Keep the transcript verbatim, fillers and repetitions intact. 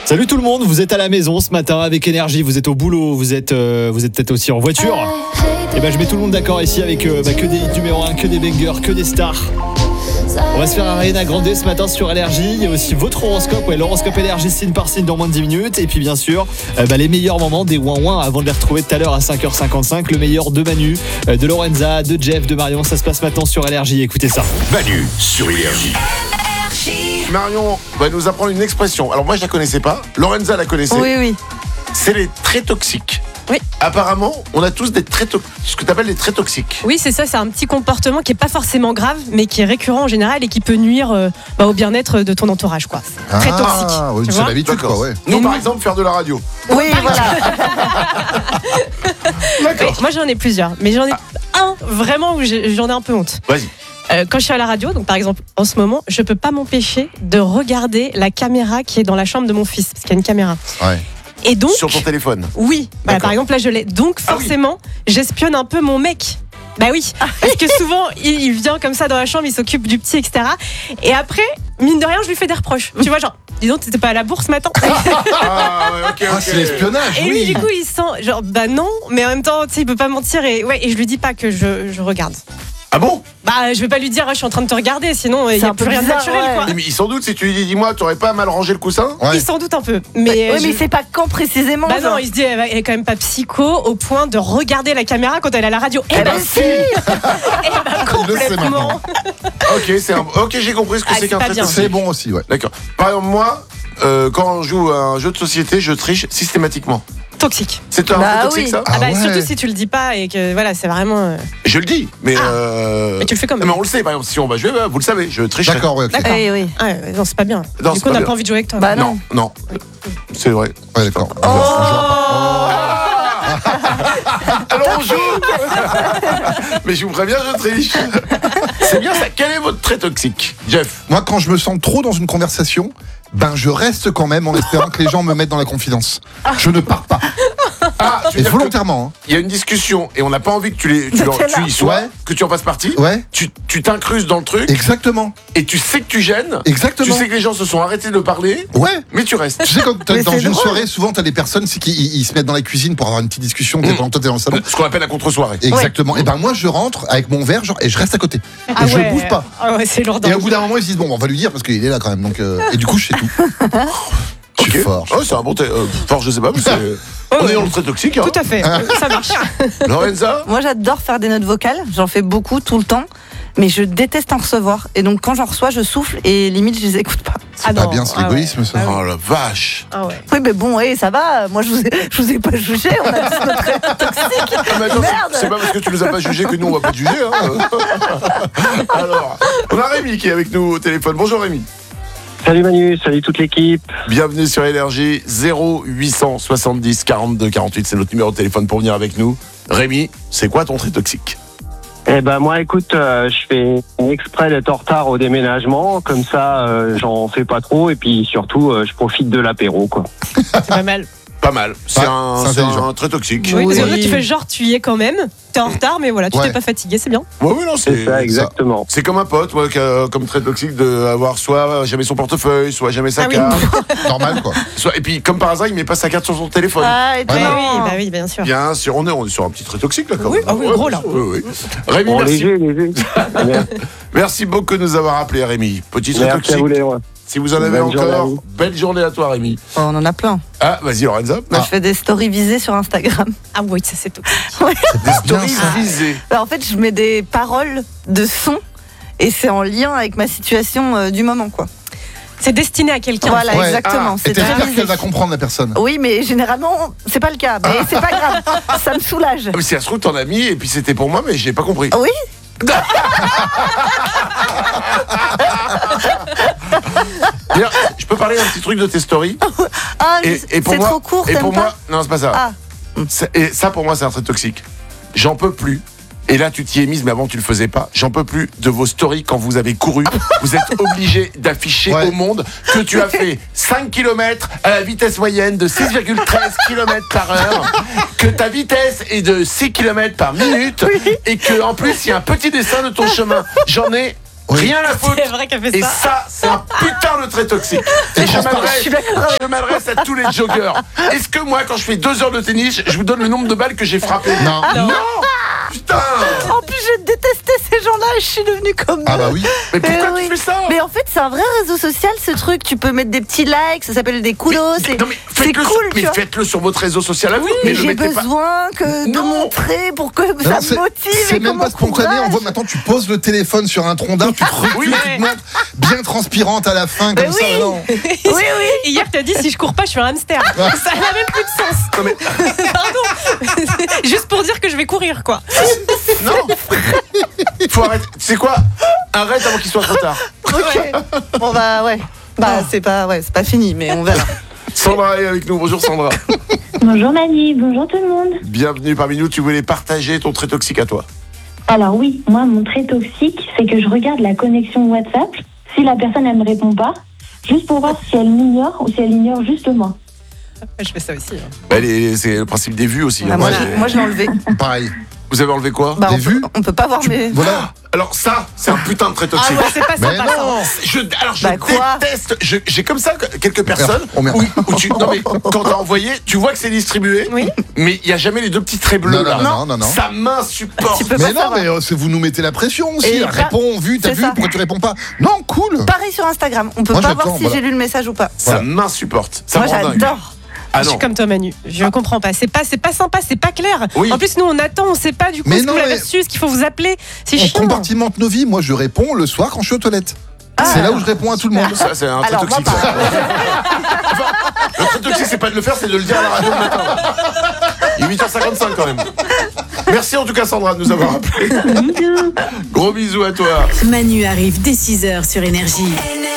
Salut tout le monde, vous êtes à la maison ce matin avec énergie, vous êtes au boulot, vous êtes, euh, vous êtes peut-être aussi en voiture. Et ben je mets tout le monde d'accord ici avec euh, bah, que des hits numéro un, que des bangers, que des stars. On va se faire Ariana Grande ce matin sur Énergie. Il y a aussi votre horoscope, ouais, l'horoscope Énergie signe par signe dans moins de dix minutes. Et puis bien sûr, euh, bah, les meilleurs moments des ouin ouin avant de les retrouver tout à l'heure à cinq heures cinquante-cinq. Le meilleur de Manu, euh, de Lorenza, de Jeff, de Marion. Ça se passe maintenant sur Énergie. Écoutez ça. Manu sur Énergie. Marion va nous apprendre une expression. Alors moi je la connaissais pas. Lorenza la connaissait. Oui, oui. C'est les traits toxiques. Oui. Apparemment, on a tous des traits to- ce que tu appelles des traits toxiques. Oui, c'est ça, c'est un petit comportement qui n'est pas forcément grave, mais qui est récurrent en général et qui peut nuire euh, bah, au bien-être de ton entourage, quoi. C'est très toxique. Ah, oui, tu c'est vois l'habitude, D'accord. quoi, ouais. Nous, Et par nous- exemple, faire de la radio. Oui, voilà. D'accord. Oui, moi j'en ai plusieurs, mais j'en ai un vraiment où j'ai- j'en ai un peu honte. Vas-y. Euh, quand je suis à la radio, donc par exemple en ce moment, je peux pas m'empêcher de regarder la caméra qui est dans la chambre de mon fils, parce qu'il y a une caméra. Ouais. Et donc, Sur ton téléphone. oui, voilà, D'accord. par exemple là je l'ai. Donc Ah oui. forcément, j'espionne un peu mon mec. Bah oui, parce que souvent il, il vient comme ça dans la chambre, il s'occupe du petit, et cetera. Et après, mine de rien, je lui fais des reproches. Tu vois, genre, dis donc, t'étais pas à la bourse ce matin. Ah, ouais, ok, Ah, ok. c'est l'espionnage, Et lui, oui. du coup, il sent, genre, bah non, mais en même temps, tu sais, il peut pas mentir. Et, ouais, et je lui dis pas que je, je regarde. Ah bon? Bah, je vais pas lui dire, ah, je suis en train de te regarder, sinon il y C'est a un plus peu rien de bizarre, naturel, ouais. quoi. Mais il s'en doute si tu lui dis, dis-moi, t'aurais pas mal rangé le coussin? Ouais. Il s'en doute un peu. Mais, Oui, je- mais il sait pas quand précisément. Bah non, genre. il se dit, elle est quand même pas psycho au point de regarder la caméra quand elle est à la radio. Eh, Eh ben ben si. si. Eh ben Il le sait complètement. maintenant. Ok, c'est un... ok, j'ai compris ce que Ah, c'est c'est qu'un pas trait bien. toxique. C'est bon aussi, ouais. D'accord. Par exemple, moi, euh, quand on joue à un jeu de société, je triche systématiquement. Toxique. C'est un Bah trait toxique, oui. ça? Ah, Ah bah ouais. surtout si tu le dis pas et que voilà, c'est vraiment. euh, Je le dis, mais. Ah. euh, Mais tu le fais quand même. Mais on le sait, par exemple, si on va jouer, bah, vous le savez, je triche. D'accord, ouais, ok. D'accord. Oui, oui. Ah, ouais, non, c'est pas bien. Non, du c'est coup, on pas n'a bien. pas envie de jouer avec toi. Bah Non, non. C'est vrai. Ouais, d'accord. Oh. Alors on joue. Mais je vous préviens, je triche. C'est bien ça. Quel est votre trait toxique, Jeff? Moi, quand je me sens trop dans une conversation, ben je reste quand même en espérant que les gens me mettent dans la confidence. Je ne pars pas. Ah, tu veux Et dire que volontairement. il y a une discussion et on n'a pas envie que tu, les, tu, leur- T'es là. tu y sois, Ouais. que tu en fasses partie. Hein. Ouais, Tu tu t'incrustes dans le truc exactement. et tu sais que tu gênes. Exactement. Tu sais que les gens se sont arrêtés de parler, Ouais. mais tu restes. Tu sais, quand t'as- Mais dans c'est une drôle. soirée, souvent, t'as des personnes c'est qui ils, ils se mettent dans la cuisine pour avoir une petite discussion. T'es Mm. pendant toi, t'es dans le salon. Ce qu'on appelle la contre-soirée. Exactement. Et ben moi, je rentre avec mon verre, genre, et je reste à côté. Ah et je ouais. bouge pas. Ah ouais, c'est lourd. Et au bout d'un moment, ils se disent bon, on va lui dire parce qu'il est là quand même. Donc, euh, et du coup, je sais tout. Je suis Ok. fort. Oh, c'est un bon. T- euh, fort, je sais pas, mais c'est. On est dans le trait toxique. Hein. Tout à fait, ça marche. Lorenza? Moi, j'adore faire des notes vocales. J'en fais beaucoup tout le temps. Mais je déteste en recevoir. Et donc, quand j'en reçois, je souffle et limite, je les écoute pas. C'est Ah pas non. bien, c'est Ah ouais. l'égoïsme, ça. Ah oui. Oh la vache. Ah ouais. Oui, mais bon, ouais, ça va. Moi, je vous ai, je vous ai pas jugé. On a tous notre trait toxique. Ah, mais attends, Merde. c'est- c'est pas parce que tu nous as pas jugé que nous on va pas te juger. Hein. Alors, on a Rémi qui est avec nous au téléphone. Bonjour Rémi. Salut Manu, salut toute l'équipe. Bienvenue sur Énergie. Zéro huit cent soixante-dix quarante-deux quarante-huit, c'est notre numéro de téléphone pour venir avec nous. Rémi, c'est quoi ton trait toxique? Eh ben moi écoute, euh, je fais exprès d'être en retard au déménagement, comme ça euh, j'en fais pas trop et puis surtout euh, je profite de l'apéro quoi. C'est pas mal. Pas mal. C'est Ouais, un, c'est c'est intelligent. un trait toxique. Oui, Oui. parce que tu fais genre, tu y es quand même. T'es en retard, mais voilà, tu Ouais. t'es pas fatigué, c'est bien. Ouais, ouais, non, C'est c'est ça exactement. c'est comme un pote, ouais, qui a- comme trait toxique de avoir soit jamais son portefeuille, soit jamais sa Ah oui. carte. Normal, quoi. Soit, et puis comme par hasard, il met pas sa carte sur son téléphone. Ah, et Ah, Oui, non. oui, bah oui, bien sûr. Bien sûr, on est, on est sur un petit trait toxique là quand Oui, même. ah oui, Ouais, gros, bien là. sûr, oui, oui. Rémi, Bon, merci. léger, léger. Merci beaucoup de nous avoir appelé Rémi. Petit trait Merci à toxique. vous les rois. Si vous en avez Bonne journée à encore, vous. belle journée à toi Rémi. Oh, on en a plein. Ah, vas-y Lorenza. Moi, Ah. je fais des stories visées sur Instagram. Ah oui, ça c'est tout. Des stories bien, ça. visées. Bah, en fait, je mets des paroles de son et c'est en lien avec ma situation euh, du moment, quoi. C'est destiné à quelqu'un. Voilà, Ouais. exactement. Ah. C'est Et t'espères très visé. qu'elle va comprendre la personne. Oui, mais généralement, c'est pas le cas. Mais c'est pas grave. Ça me soulage. Ah, mais si ça se trouve, t'en as mis et puis c'était pour moi, mais j'ai pas compris. Oui. D'ailleurs, je peux parler d'un petit truc de tes stories. Ah, Et, et pour c'est moi, trop court, et t'aimes pour pas moi, non, c'est pas ça. Ah. Ça- Et ça, pour moi, c'est un trait toxique. J'en peux plus. Et là, tu t'y es mise, mais avant, tu le faisais pas. J'en peux plus de vos stories quand vous avez couru. Vous êtes obligé d'afficher Ouais. au monde que tu as fait cinq kilomètres à la vitesse moyenne de six virgule treize kilomètres par heure, que ta vitesse est de six kilomètres par minute, et que en plus, il y a un petit dessin de ton chemin. J'en ai Rien à foutre. C'est vrai qu'elle fait Et ça. ça, c'est un putain de trait toxique. Et je m'adresse, je m'adresse à tous les joggeurs. Est-ce que moi, quand je fais deux heures de tennis, je vous donne le nombre de balles que j'ai frappé? Non. Non. Putain. En plus, je détestais ces gens-là et je suis devenue comme eux. Ah bah oui. Mais pourquoi Mais tu oui. fais ça? Mais en fait, c'est un vrai réseau social, ce truc. Tu peux mettre des petits likes, ça s'appelle des kudos. C'est Non mais c'est faites-le, cool, mais tu vois. faites-le sur votre réseau social à vous. Oui, mais le j'ai mettez pas. besoin que de Non. montrer pour que Non, ça c'est- me motive. C'est et même qu'on pas spontané. On voit m'encourage. maintenant, tu poses le téléphone sur un tronc d'arbre, tu te recules, Oui, tu te montres bien transpirante à la fin, Mais comme ça. oui. Non. Oui, oui. Et hier, t'as dit si je cours pas, je suis un hamster. Ça n'a même plus de sens. Non mais Pardon. Juste pour dire que je vais courir, quoi. non. Faut arrêter. C'est quoi? Arrête avant qu'il soit trop tard. Ok. Bon bah ouais. Bah c'est pas ouais, c'est pas fini, mais on verra. Sandra est avec nous. Bonjour Sandra. Bonjour Manu, bonjour tout le monde. Bienvenue parmi nous. Tu voulais partager ton trait toxique à toi. Alors oui, moi mon trait toxique, c'est que je regarde la connexion WhatsApp, si la personne elle me répond pas, juste pour voir si elle m'ignore ou si elle ignore juste moi. Je fais ça aussi. hein. Bah, les- c'est le principe des vues aussi. Bah, hein. moi, Moi, je- j'ai- moi je l'ai enlevé. Pareil. Vous avez enlevé quoi? Bah, Des on, vues peut, on peut pas voir mes. Voilà. Alors ça, c'est un putain de trait Ah toxique. ouais, c'est pas Mais sympa ça. non. Je, alors je Bah, quoi déteste. je- J'ai comme ça quelques personnes Oh, merde. où, où tu, non mais quand t'as envoyé, tu vois que c'est distribué, Oui. mais il y a jamais les deux petits traits bleus Non, là. non, non, non, non. Ça m'insupporte. Tu peux Mais pas non, savoir. mais euh, c'est vous nous mettez la pression aussi. Et pas- Réponds, vu, t'as c'est vu, ça. pourquoi tu réponds pas? Non, cool. Pareil sur Instagram, on peut Moi, pas j'attends, voir si voilà. j'ai lu le message ou pas. Ça Voilà. m'insupporte. Ça Moi me rend dingue. j'adore. Ah Je non. suis comme toi, Manu. Je comprends pas. C'est pas, c'est pas sympa, c'est pas clair. Oui. En plus, nous, on attend, on sait pas du coup Mais ce que non, vous l'avez mais- reçu, ce qu'il faut vous appeler. C'est On chiant. compartimente nos vies. Moi, je réponds le soir quand je suis aux toilettes. C'est là où je réponds à tout le monde. Ça, c'est un trait Alors, moi, toxique. ça. Enfin, le trait toxique, c'est pas de le faire, c'est de le dire à la radio le matin. Il est huit heures cinquante-cinq quand même. Merci en tout cas, Sandra, de nous avoir appelé. Gros bisous à toi. Manu arrive dès six heures sur Énergie.